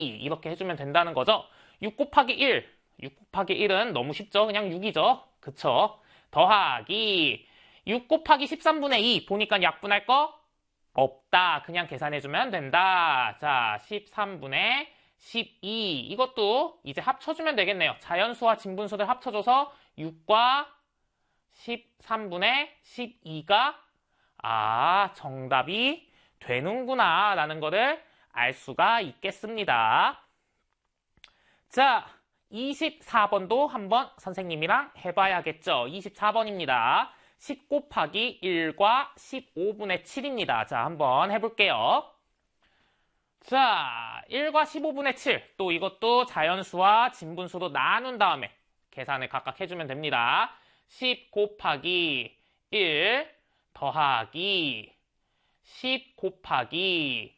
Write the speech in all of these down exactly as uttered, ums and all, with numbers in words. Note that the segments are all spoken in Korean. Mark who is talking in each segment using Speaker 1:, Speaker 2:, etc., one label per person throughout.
Speaker 1: 이렇게 해주면 된다는 거죠. 육 곱하기 일. 육 곱하기 일은 너무 쉽죠? 그냥 육이죠. 그쵸? 더하기 육 곱하기 십삼분의 이. 보니까 약분할 거 없다. 그냥 계산해주면 된다. 자, 십삼분의 십이. 이것도 이제 합쳐주면 되겠네요. 자연수와 진분수를 합쳐줘서 육과 십삼분의 십이가 아, 정답이 되는구나 라는 거를 알 수가 있겠습니다. 자, 이십사 번도 한번 선생님이랑 해봐야겠죠. 이십사 번입니다. 십 곱하기 일과 십오분의 칠입니다. 자, 한번 해볼게요. 자, 일과 십오분의 칠. 또 이것도 자연수와 진분수로 나눈 다음에 계산을 각각 해주면 됩니다. 십 곱하기 일 더하기 십 곱하기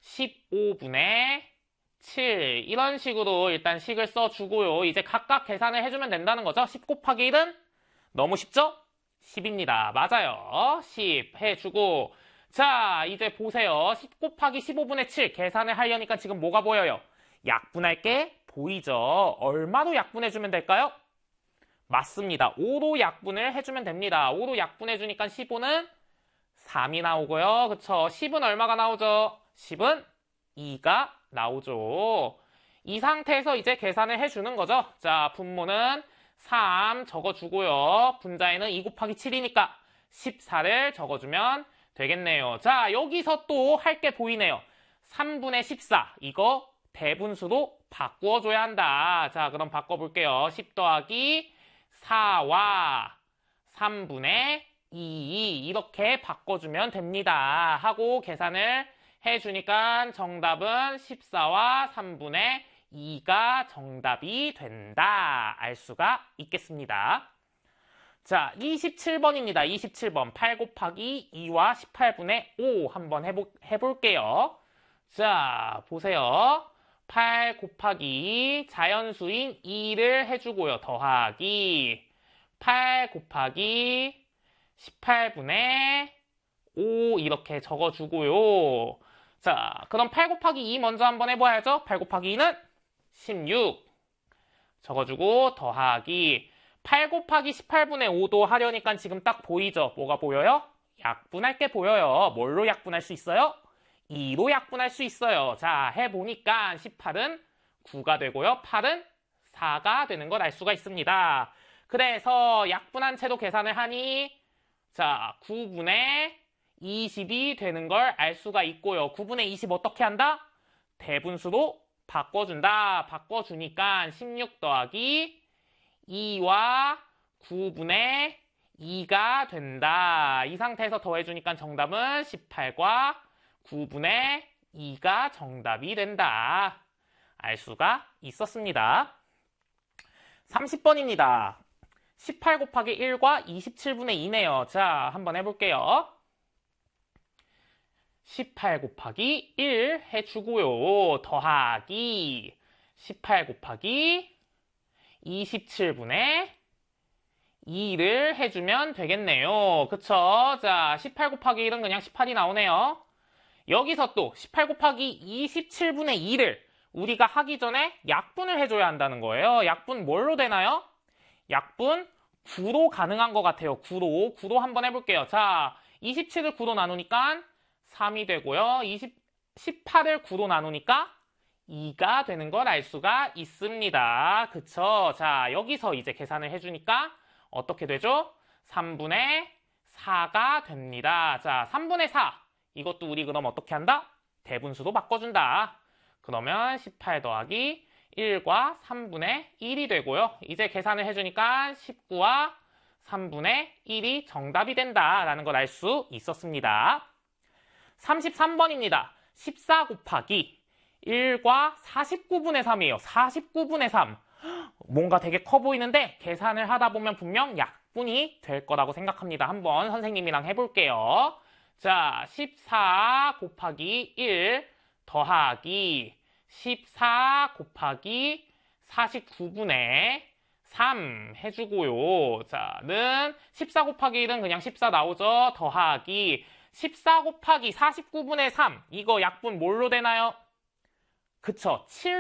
Speaker 1: 십오분의 칠. 이런 식으로 일단 식을 써주고요. 이제 각각 계산을 해주면 된다는 거죠. 십 곱하기 일은 너무 쉽죠? 십입니다. 맞아요. 십 해주고 자, 이제 보세요. 십 곱하기 십오분의 칠 계산을 하려니까 지금 뭐가 보여요? 약분할 게 보이죠? 얼마로 약분해주면 될까요? 맞습니다. 오로 약분을 해주면 됩니다. 오로 약분해주니까 십오는 삼이 나오고요. 그쵸? 십은 얼마가 나오죠? 십은 이가 나오죠. 이 상태에서 이제 계산을 해주는 거죠. 자, 분모는 삼 적어주고요. 분자에는 이 곱하기 칠이니까 십사를 적어주면 되겠네요. 자, 여기서 또 할 게 보이네요. 삼분의 십사. 이거 대분수로 바꾸어줘야 한다. 자, 그럼 바꿔볼게요. 십 더하기 사와 삼분의 이 이렇게 바꿔주면 됩니다. 하고 계산을 해주니까 정답은 십사와 삼분의 이가 정답이 된다. 알 수가 있겠습니다. 자, 이십칠 번입니다. 이십칠 번 팔 곱하기 이와 십팔분의 오 한번 해보, 해볼게요. 자, 보세요. 팔 곱하기 자연수인 이를 해주고요. 더하기 팔 곱하기 십팔분의 오 이렇게 적어주고요. 자, 그럼 팔 곱하기 이 먼저 한번 해봐야죠. 팔 곱하기 이는 십육 적어주고 더하기 팔 곱하기 십팔분의 오도 하려니까 지금 딱 보이죠? 뭐가 보여요? 약분할 게 보여요. 뭘로 약분할 수 있어요? 이로 약분할 수 있어요. 자, 해보니까 십팔은 구가 되고요. 팔은 사가 되는 걸 알 수가 있습니다. 그래서 약분한 채로 계산을 하니 자, 구분의 이십이 되는 걸 알 수가 있고요. 구분의 이십 어떻게 한다? 대분수로 바꿔준다. 바꿔주니까 십육 더하기 이와 구분의 이가 된다. 이 상태에서 더해주니까 정답은 십팔과 구분의 이가 정답이 된다. 알 수가 있었습니다. 삼십 번입니다. 십팔 곱하기 일과 이십칠분의 이네요. 자, 한번 해볼게요. 십팔 곱하기 일 해주고요. 더하기 십팔 곱하기 이십칠분의 이를 해주면 되겠네요. 그쵸? 자, 십팔 곱하기 일은 그냥 십팔이 나오네요. 여기서 또 십팔 곱하기 이십칠분의 이를 우리가 하기 전에 약분을 해줘야 한다는 거예요. 약분 뭘로 되나요? 약분 구로 가능한 것 같아요. 구로. 구로 한번 해볼게요. 자, 이십칠을 구로 나누니까 삼이 되고요. 이십, 십팔을 구로 나누니까 이가 되는 걸 알 수가 있습니다. 그쵸? 자, 여기서 이제 계산을 해주니까 어떻게 되죠? 삼분의 사가 됩니다. 자, 삼분의 사. 이것도 우리 그럼 어떻게 한다? 대분수로 바꿔준다. 그러면 십팔 더하기 일과 삼분의 일이 되고요. 이제 계산을 해주니까 십구와 삼분의 일이 정답이 된다라는 걸 알 수 있었습니다. 삼십삼 번입니다. 십사 곱하기 일과 사십구분의 삼이에요. 사십구분의 삼. 뭔가 되게 커 보이는데 계산을 하다 보면 분명 약분이 될 거라고 생각합니다. 한번 선생님이랑 해볼게요. 자, 십사 곱하기 일 더하기 십사 곱하기 사십구분의 삼 해주고요. 자, 는 십사 곱하기 일은 그냥 십사 나오죠. 더하기 십사 곱하기 사십구분의 삼. 이거 약분 뭘로 되나요? 그쵸. 칠